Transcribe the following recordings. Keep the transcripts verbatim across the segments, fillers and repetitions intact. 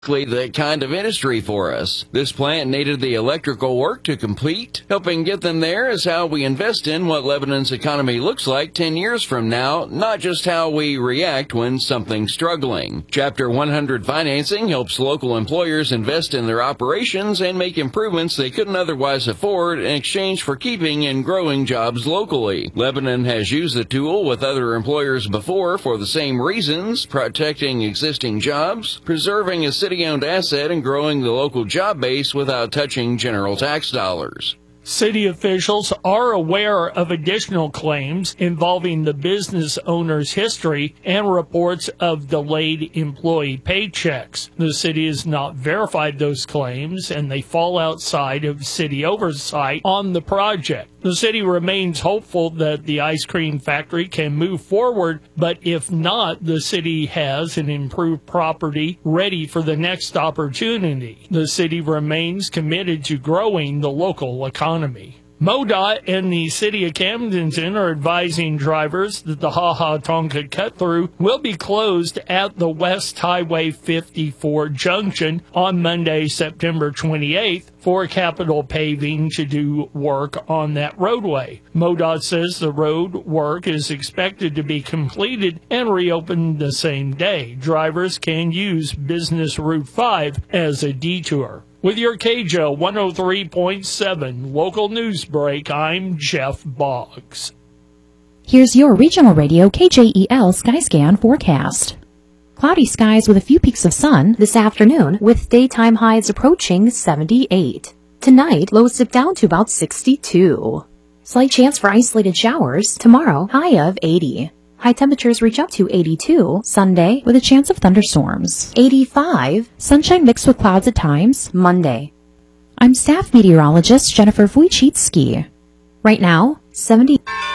the kind of industry for us. This plant needed the electrical work to complete. Helping get them there is how we invest in what Lebanon's economy looks like ten years from now, not just how we react when something's struggling. Chapter one hundred Financing helps local employers invest in their operations and make improvements they couldn't otherwise afford in exchange for keeping and growing jobs locally. Lebanon has used the tool with other employers before for the same reasons, protecting existing jobs, preserving a city city-owned asset and growing the local job base without touching general tax dollars. City officials are aware of additional claims involving the business owner's history and reports of delayed employee paychecks. The city has not verified those claims, and they fall outside of city oversight on the project. The city remains hopeful that the ice cream factory can move forward, but if not, the city has an improved property ready for the next opportunity. The city remains committed to growing the local economy. MoDOT and the City of Camdenton are advising drivers that the Ha Ha Tonka cut-through will be closed at the West Highway fifty-four junction on Monday, September twenty-eighth, for capital paving to do work on that roadway. MoDOT says the road work is expected to be completed and reopened the same day. Drivers can use Business Route five as a detour. With your K J O one oh three point seven local news break, I'm Jeff Boggs. Here's your regional radio K J E L Skyscan forecast. Cloudy skies with a few peaks of sun this afternoon, with daytime highs approaching seventy-eight. Tonight, lows dip down to about sixty-two. Slight chance for isolated showers tomorrow, high of eighty. High temperatures reach up to eighty-two Sunday with a chance of thunderstorms. eighty-five, sunshine mixed with clouds at times Monday. I'm staff meteorologist Jennifer Wojcicki. Right now, seventy.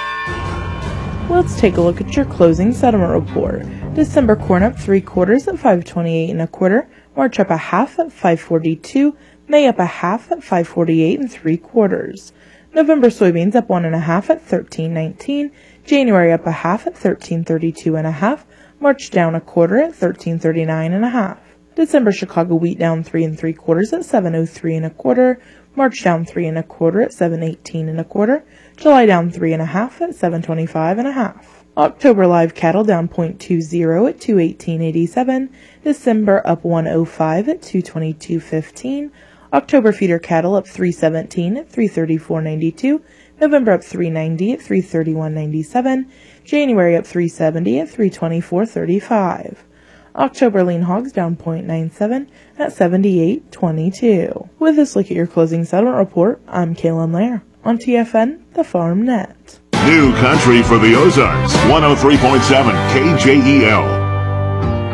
Let's take a look at your closing settlement report. December corn up three quarters at five twenty-eight and a quarter. March up a half at five forty-two. May up a half at five forty-eight and three quarters. November soybeans up one and a half at thirteen nineteen. January up a half at thirteen thirty-two and a half. March down a quarter at thirteen thirty-nine and a half. December Chicago wheat down three and three quarters at seven oh three and a quarter. March down three and a quarter at seven eighteen and a quarter. July down three and a half at seven twenty-five and a half. October live cattle down zero point two zero at two eighteen eighty-seven. December up one oh five at two twenty-two fifteen. October feeder cattle up three seventeen at three thirty-four ninety-two. November up three ninety at three thirty-one ninety-seven. January up three seventy at three twenty-four thirty-five. October lean hogs down zero point nine seven at seventy-eight twenty-two. With this look at your closing settlement report, I'm Kaylin Lair on T F N, the Farm Net. New country for the Ozarks, one oh three point seven K J E L.